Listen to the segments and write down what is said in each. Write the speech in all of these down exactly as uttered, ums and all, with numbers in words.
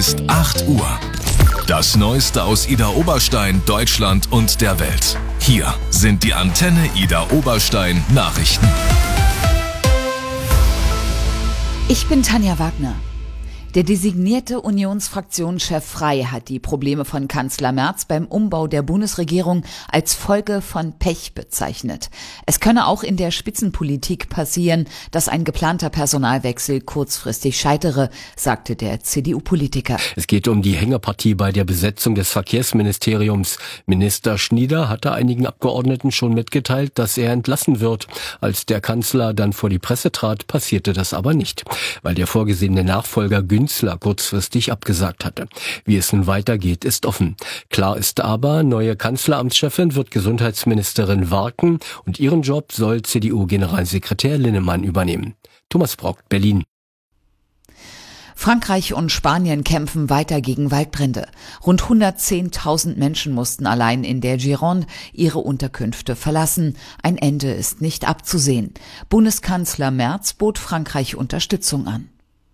ist acht Uhr. Das Neueste aus Ida Oberstein, Deutschland und der Welt. Hier sind die Antenne Ida Oberstein Nachrichten. Ich bin Tanja Wagner. Der designierte Unionsfraktionschef Frey hat die Probleme von Kanzler Merz beim Umbau der Bundesregierung als Folge von Pech bezeichnet. Es könne auch in der Spitzenpolitik passieren, dass ein geplanter Personalwechsel kurzfristig scheitere, sagte der C D U-Politiker. Es geht um die Hängepartie bei der Besetzung des Verkehrsministeriums. Minister Schnieder hatte einigen Abgeordneten schon mitgeteilt, dass er entlassen wird. Als der Kanzler dann vor die Presse trat, passierte das aber nicht, weil der vorgesehene Nachfolger Günzler kurzfristig abgesagt hatte. Wie es nun weitergeht, ist offen. Klar ist aber, neue Kanzleramtschefin wird Gesundheitsministerin Warken und ihren Job soll C D U-Generalsekretär Linnemann übernehmen. Thomas Brockt, Berlin. Frankreich und Spanien kämpfen weiter gegen Waldbrände. Rund hundertzehntausend Menschen mussten allein in der Gironde ihre Unterkünfte verlassen. Ein Ende ist nicht abzusehen. Bundeskanzler Merz bot Frankreich Unterstützung an.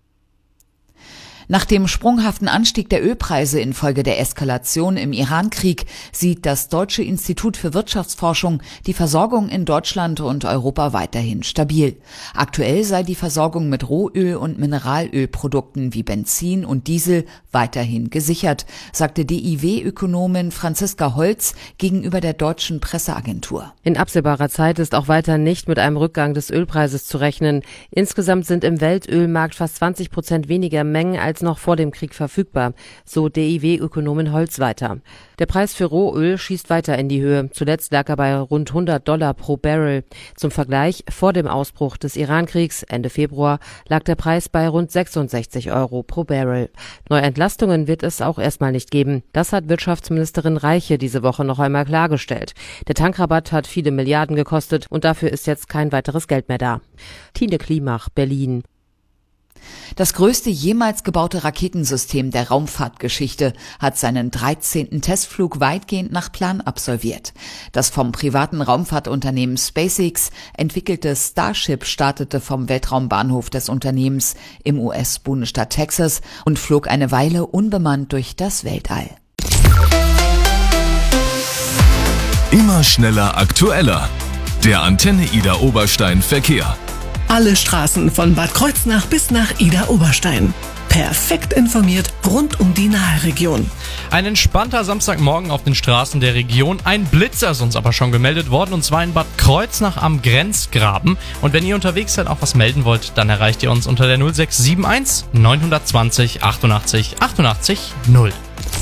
Nach dem sprunghaften Anstieg der Ölpreise infolge der Eskalation im Iran-Krieg sieht das Deutsche Institut für Wirtschaftsforschung die Versorgung in Deutschland und Europa weiterhin stabil. Aktuell sei die Versorgung mit Rohöl- und Mineralölprodukten wie Benzin und Diesel weiterhin gesichert, sagte D I W-Ökonomin Franziska Holz gegenüber der deutschen Presseagentur. In absehbarer Zeit ist auch weiter nicht mit einem Rückgang des Ölpreises zu rechnen. Insgesamt sind im Weltölmarkt fast zwanzig Prozent weniger Mengen als noch vor dem Krieg verfügbar, so D I W-Ökonomin Holz weiter. Der Preis für Rohöl schießt weiter in die Höhe. Zuletzt lag er bei rund hundert Dollar pro Barrel. Zum Vergleich, vor dem Ausbruch des Iran-Kriegs Ende Februar lag der Preis bei rund sechsundsechzig Euro pro Barrel. Neue Entlastungen wird es auch erstmal nicht geben. Das hat Wirtschaftsministerin Reiche diese Woche noch einmal klargestellt. Der Tankrabatt hat viele Milliarden gekostet und dafür ist jetzt kein weiteres Geld mehr da. Tine Klimach, Berlin. Das größte jemals gebaute Raketensystem der Raumfahrtgeschichte hat seinen dreizehnten Testflug weitgehend nach Plan absolviert. Das vom privaten Raumfahrtunternehmen SpaceX entwickelte Starship startete vom Weltraumbahnhof des Unternehmens im U S-Bundesstaat Texas und flog eine Weile unbemannt durch das Weltall. Immer schneller, aktueller. Der Antenne Ida Oberstein Verkehr. Alle Straßen von Bad Kreuznach bis nach Ida Oberstein. Perfekt informiert rund um die Nahregion. Ein entspannter Samstagmorgen auf den Straßen der Region. Ein Blitzer ist uns aber schon gemeldet worden, und zwar in Bad Kreuznach am Grenzgraben. Und wenn ihr unterwegs seid, auch was melden wollt, dann erreicht ihr uns unter der null sechs sieben eins neun zwei null achtundachtzig achtundachtzig null.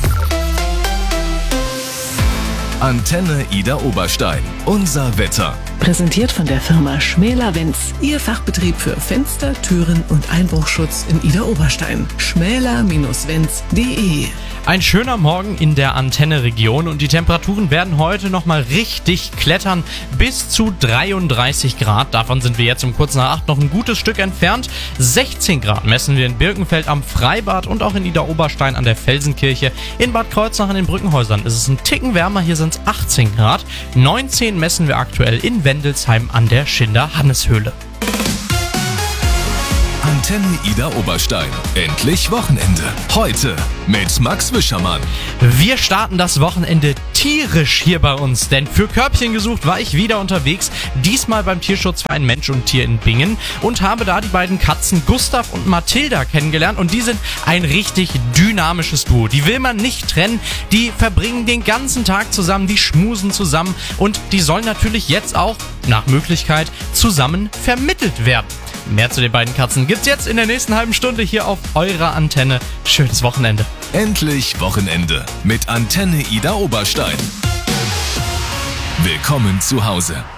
Antenne Ida Oberstein. Unser Wetter. Präsentiert von der Firma Schmäler-Wenz. Ihr Fachbetrieb für Fenster, Türen und Einbruchschutz in Ida Oberstein. schmäler Bindestrich wenz punkt de. Ein schöner Morgen in der Antenne-Region und die Temperaturen werden heute nochmal richtig klettern. Bis zu dreiunddreißig Grad. Davon sind wir jetzt um kurz nach acht noch ein gutes Stück entfernt. sechzehn Grad messen wir in Birkenfeld am Freibad und auch in Ida Oberstein an der Felsenkirche. In Bad Kreuznach an den Brückenhäusern ist es ein Ticken wärmer. Hier sind es achtzehn Grad. neunzehn messen wir aktuell in Wendelsheim an der Schinder-Hanneshöhle. Antenne Ida Oberstein. Endlich Wochenende. Heute mit Max Wischermann. Wir starten das Wochenende tierisch hier bei uns, denn für Körbchen gesucht war ich wieder unterwegs, diesmal beim Tierschutzverein Mensch und Tier in Bingen, und habe da die beiden Katzen Gustav und Mathilda kennengelernt, und die sind ein richtig dynamisches Duo. Die will man nicht trennen, die verbringen den ganzen Tag zusammen, die schmusen zusammen, und die sollen natürlich jetzt auch nach Möglichkeit zusammen vermittelt werden. Mehr zu den beiden Katzen gibt's jetzt in der nächsten halben Stunde hier auf eurer Antenne. Schönes Wochenende. Endlich Wochenende mit Antenne Ida Oberstein. Willkommen zu Hause.